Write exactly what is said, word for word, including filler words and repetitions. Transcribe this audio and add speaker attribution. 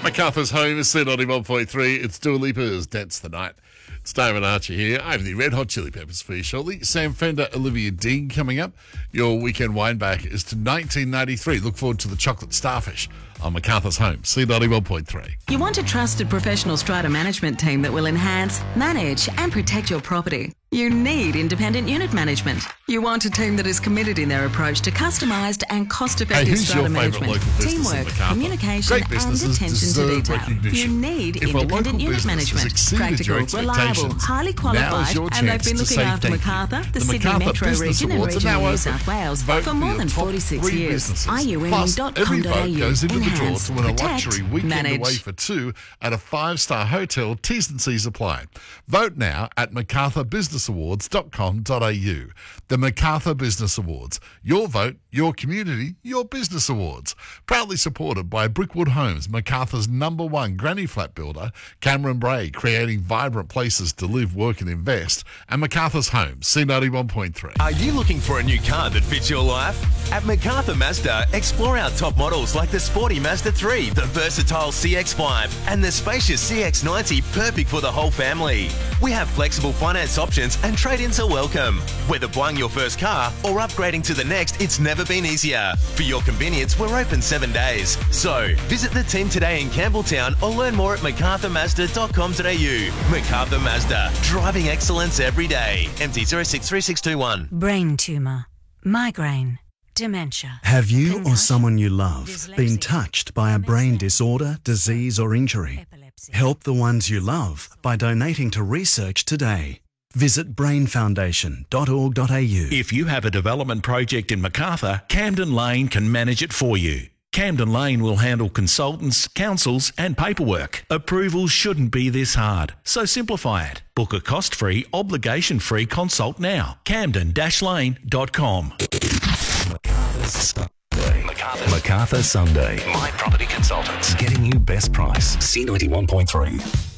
Speaker 1: MacArthur's Home is C ninety-one point three. It's Dua Lipa's Dance the Night. It's David Archer here. I have the Red Hot Chili Peppers for you shortly. Sam Fender, Olivia Dean coming up. Your weekend wine back is to nineteen ninety-three. Look forward to the Chocolate Starfish on MacArthur's Home, C ninety-one point three.
Speaker 2: You want a trusted professional strata management team that will enhance, manage and protect your property. You need independent unit management. You want a team that is committed in their approach to customised and cost-effective
Speaker 1: Hey, who's
Speaker 2: strata
Speaker 1: your favourite
Speaker 2: management,
Speaker 1: local business in
Speaker 2: teamwork,
Speaker 1: MacArthur?
Speaker 2: communication
Speaker 1: Great
Speaker 2: and
Speaker 1: businesses
Speaker 2: attention to
Speaker 1: deserve
Speaker 2: detail.
Speaker 1: recognition.
Speaker 2: You need
Speaker 1: If a
Speaker 2: independent
Speaker 1: local
Speaker 2: unit
Speaker 1: business has
Speaker 2: management,
Speaker 1: exceeded
Speaker 2: practical,
Speaker 1: your
Speaker 2: reliable,
Speaker 1: expectations,
Speaker 2: highly
Speaker 1: now is
Speaker 2: qualified,
Speaker 1: your
Speaker 2: and they've
Speaker 1: chance
Speaker 2: been
Speaker 1: to
Speaker 2: looking
Speaker 1: say
Speaker 2: after
Speaker 1: thank you.
Speaker 2: MacArthur, the,
Speaker 1: The
Speaker 2: Sydney
Speaker 1: MacArthur
Speaker 2: Metro
Speaker 1: Business
Speaker 2: region and
Speaker 1: Awards are
Speaker 2: regional
Speaker 1: now
Speaker 2: New
Speaker 1: open.
Speaker 2: South Wales
Speaker 1: Vote
Speaker 2: for
Speaker 1: for
Speaker 2: more
Speaker 1: your
Speaker 2: than
Speaker 1: top
Speaker 2: forty-six
Speaker 1: three
Speaker 2: years.
Speaker 1: businesses.
Speaker 2: Are you
Speaker 1: Plus,
Speaker 2: winning dot
Speaker 1: every
Speaker 2: com dot a
Speaker 1: vote
Speaker 2: u?
Speaker 1: goes into the draw
Speaker 2: Enhance,
Speaker 1: to win a
Speaker 2: protect,
Speaker 1: luxury weekend
Speaker 2: manage.
Speaker 1: away for two at a five-star hotel. T's and C's apply. Vote now at macarthur business awards dot com dot a u. The MacArthur Business Awards. Your vote, your community, your business awards. Proudly supported by Brickwood Homes, MacArthur's number one granny flat builder, Cameron Bray, creating vibrant places to live, work and invest, and MacArthur's Home, C ninety-one point three.
Speaker 3: Are you looking for a new car that fits your life? At MacArthur Mazda, explore our top models like the sporty Mazda three, the versatile C X five, and the spacious C X ninety, perfect for the whole family. We have flexible finance options and trade-ins are welcome. Whether buying your first car or upgrading to the next, it's never been easier. For your convenience, we're open seven days. So, visit the team today in Campbelltown or learn more at macarthur mazda dot com dot a u. MacArthur Mazda, driving excellence every day. M T zero six three six two one.
Speaker 4: Brain tumour, migraine, dementia.
Speaker 5: Have you or
Speaker 4: Concussion,
Speaker 5: someone you love been
Speaker 4: dyslexia,
Speaker 5: touched by a brain disorder, disease or injury?
Speaker 4: epilepsy.
Speaker 5: Help the ones you love by donating to research today. Visit brain foundation dot org dot a u.
Speaker 6: If you have a development project in MacArthur, Camden Lane can manage it for you. Camden Lane will handle consultants, councils and paperwork. Approvals shouldn't be this hard, so simplify it. Book a cost-free, obligation-free consult now. camden dash lane dot com.
Speaker 7: MacArthur Sunday. MacArthur, MacArthur Sunday. My Property Consultants. Getting you best price. C ninety-one point three.